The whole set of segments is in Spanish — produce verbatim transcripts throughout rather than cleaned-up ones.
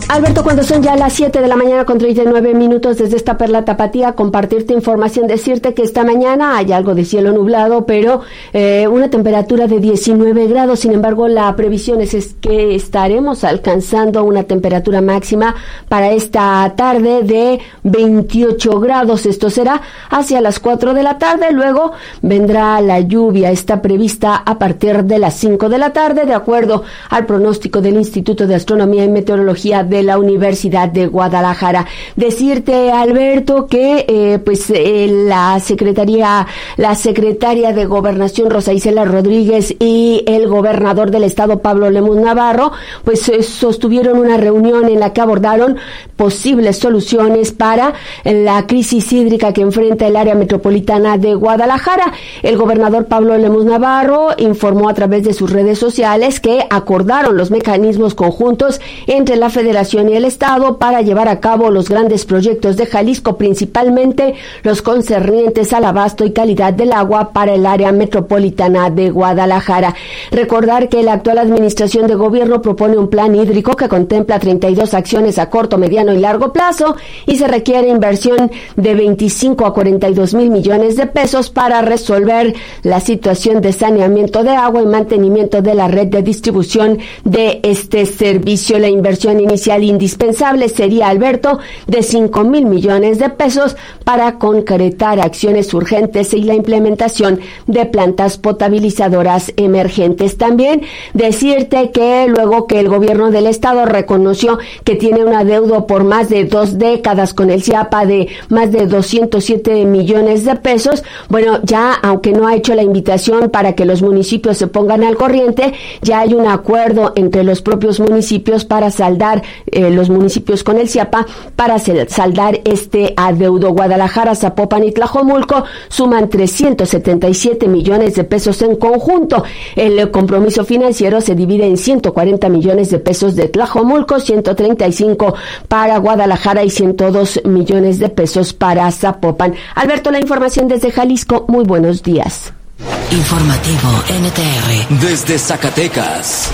Alberto, cuando son ya las siete de la mañana con treinta y nueve minutos desde esta Perla Tapatía, compartirte información, decirte que esta mañana hay algo de cielo nublado, pero eh, una temperatura de diecinueve grados. Sin embargo, la previsión es, es que estaremos alcanzando una temperatura máxima para esta tarde de veintiocho grados. Esto será hacia las cuatro de la tarde. Luego vendrá la lluvia. Está prevista a partir de las cinco de la tarde, de acuerdo al pronóstico del Instituto de Astronomía y Meteorología de la Universidad de Guadalajara. Decirte, Alberto, que eh, pues eh, la Secretaría, la Secretaria de Gobernación, Rosa Isela Rodríguez, y el gobernador del estado, Pablo Lemus Navarro, pues eh, sostuvieron una reunión en la que abordaron posibles soluciones para la crisis hídrica que enfrenta el área metropolitana de Guadalajara. El gobernador Pablo Lemus Navarro informó a través de sus redes sociales que acordaron los mecanismos conjuntos entre la Federación y el Estado para llevar a cabo los grandes proyectos de Jalisco, principalmente los concernientes al abasto y calidad del agua para el área metropolitana de Guadalajara. Recordar que la actual administración de gobierno propone un plan hídrico que contempla treinta y dos acciones a corto, mediano y largo plazo, y se requiere inversión de veinticinco a cuarenta y dos mil millones de pesos para resolver la situación de saneamiento de agua y mantenimiento de la red de distribución de este servicio. La inversión inicial indispensable sería, Alberto, de cinco mil millones de pesos para concretar acciones urgentes y la implementación de plantas potabilizadoras emergentes. También decirte que luego que el gobierno del estado reconoció que tiene un adeudo por más de dos décadas con el CIAPA de más de doscientos siete millones de pesos, bueno, ya aunque no ha hecho la invitación para que los municipios se pongan al corriente, ya hay un acuerdo entre los propios municipios para saldar Eh, los municipios con el CIAPA para saldar este adeudo. Guadalajara, Zapopan y Tlajomulco suman trescientos setenta y siete millones de pesos en conjunto. El compromiso financiero se divide en ciento cuarenta millones de pesos de Tlajomulco, ciento treinta y cinco para Guadalajara y ciento dos millones de pesos para Zapopan. Alberto, la información desde Jalisco. Muy buenos días. Informativo N T R desde Zacatecas.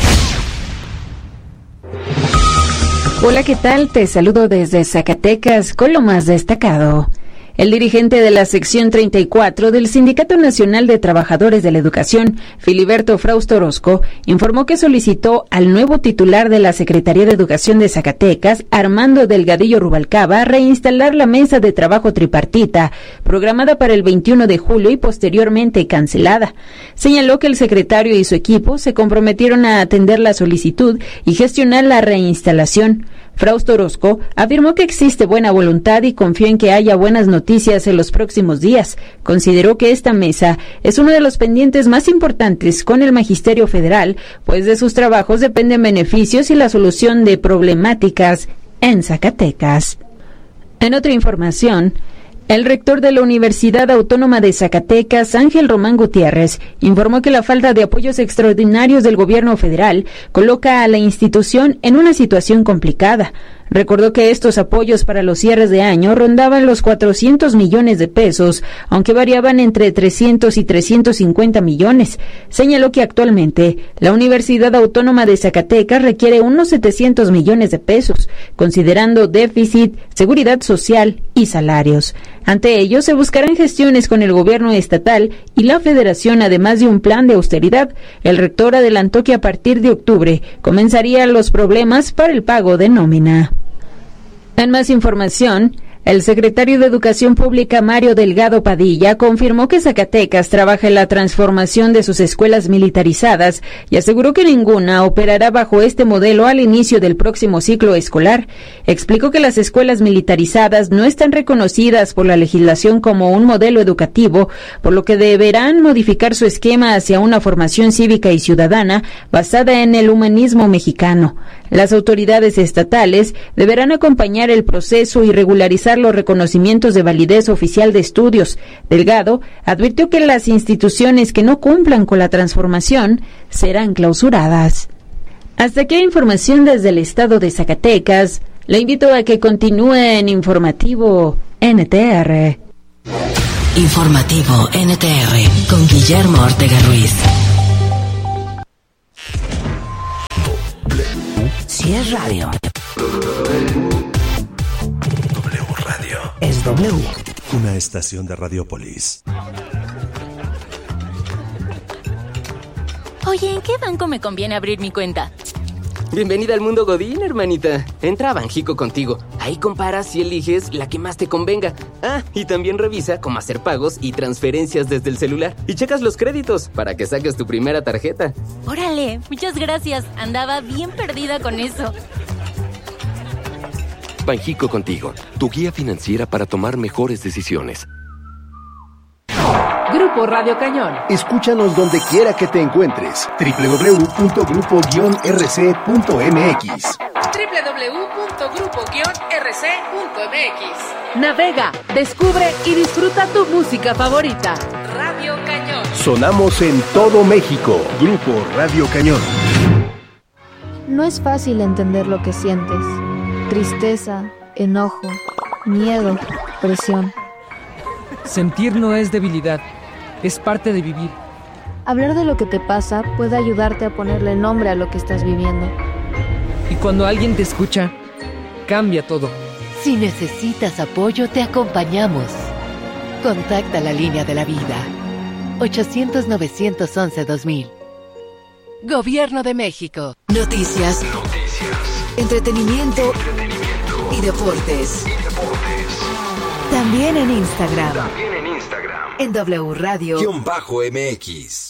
Hola, ¿qué tal? Te saludo desde Zacatecas con lo más destacado. El dirigente de la sección treinta y cuatro del Sindicato Nacional de Trabajadores de la Educación, Filiberto Frausto Orozco, informó que solicitó al nuevo titular de la Secretaría de Educación de Zacatecas, Armando Delgadillo Rubalcaba, reinstalar la mesa de trabajo tripartita, programada para el veintiuno de julio y posteriormente cancelada. Señaló que el secretario y su equipo se comprometieron a atender la solicitud y gestionar la reinstalación. Frausto Orozco afirmó que existe buena voluntad y confió en que haya buenas noticias en los próximos días. Consideró que esta mesa es uno de los pendientes más importantes con el Magisterio Federal, pues de sus trabajos dependen beneficios y la solución de problemáticas en Zacatecas. En otra información, el rector de la Universidad Autónoma de Zacatecas, Ángel Román Gutiérrez, informó que la falta de apoyos extraordinarios del gobierno federal coloca a la institución en una situación complicada. Recordó que estos apoyos para los cierres de año rondaban los cuatrocientos millones de pesos, aunque variaban entre trescientos y trescientos cincuenta millones. Señaló que actualmente la Universidad Autónoma de Zacatecas requiere unos setecientos millones de pesos, considerando déficit, seguridad social y salarios. Ante ello, se buscarán gestiones con el gobierno estatal y la federación, además de un plan de austeridad. El rector adelantó que a partir de octubre comenzarían los problemas para el pago de nómina. En más información, el secretario de Educación Pública, Mario Delgado Padilla, confirmó que Zacatecas trabaja en la transformación de sus escuelas militarizadas y aseguró que ninguna operará bajo este modelo al inicio del próximo ciclo escolar. Explicó que las escuelas militarizadas no están reconocidas por la legislación como un modelo educativo, por lo que deberán modificar su esquema hacia una formación cívica y ciudadana basada en el humanismo mexicano. Las autoridades estatales deberán acompañar el proceso y regularizar los reconocimientos de validez oficial de estudios. Delgado advirtió que las instituciones que no cumplan con la transformación serán clausuradas. Hasta aquí la información desde el estado de Zacatecas. Le invito a que continúe en Informativo N T R. Informativo N T R con Guillermo Ortega Ruiz. Si es radio, W Radio. Es W. Una estación de Radiopolis. Oye, ¿en qué banco me conviene abrir mi cuenta? Bienvenida al mundo Godín, hermanita. Entra a Banjico contigo. Ahí comparas y eliges la que más te convenga. Ah, y también revisa cómo hacer pagos y transferencias desde el celular. Y checas los créditos para que saques tu primera tarjeta. Órale, muchas gracias. Andaba bien perdida con eso. Banjico contigo, tu guía financiera para tomar mejores decisiones. Grupo Radio Cañón. Escúchanos donde quiera que te encuentres. doble u doble u doble u punto grupo guion r c punto m x. doble u doble u doble u punto grupo guion r c punto m x. Navega, descubre y disfruta tu música favorita. Radio Cañón. Sonamos en todo México. Grupo Radio Cañón. No es fácil entender lo que sientes. Tristeza, enojo, miedo, presión. Sentir no es debilidad, es parte de vivir. Hablar de lo que te pasa puede ayudarte a ponerle nombre a lo que estás viviendo. Y cuando alguien te escucha, cambia todo. Si necesitas apoyo, te acompañamos. Contacta la línea de la vida. ochocientos, novecientos once, dos mil. Gobierno de México. Noticias. Noticias. Entretenimiento. Entretenimiento. Y deportes. Y deportes. También en Instagram. También en Instagram. En W Radio. Guión bajo M X.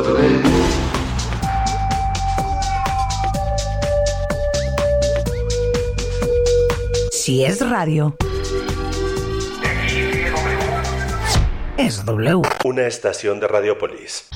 Si es radio, es W. Una estación de Radiopolis.